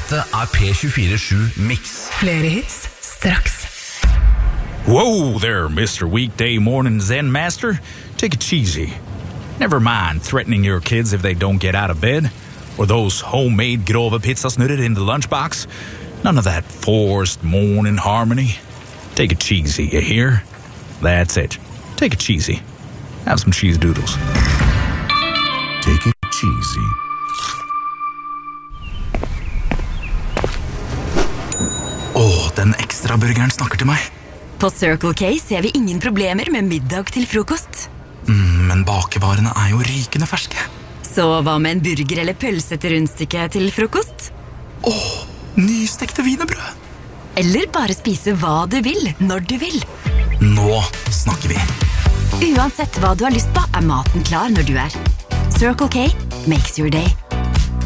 Dette P24-7 Mix. Flere hits, straks. Whoa there, Mr. Weekday Morning Zen Master. Take it cheesy. Never mind threatening your kids if they don't get out of bed, or those homemade grove pizzasnurrer in the lunchbox. None of that forced morning harmony. Take it cheesy, you hear? That's it. Take it cheesy. Have some cheese doodles. Take it cheesy. Den ekstra burgeren snakker til meg. På Circle K ser vi ingen problemer med middag til frokost. Men bakevarene jo rykende ferske. Så hva med en burger eller pølse til rundstykke til frokost? Nystekte wienerbrød. Eller bare spise hva du vil, når du vil. Nå snakker vi. Uansett hva du har lyst på, maten klar når du Circle K makes your day.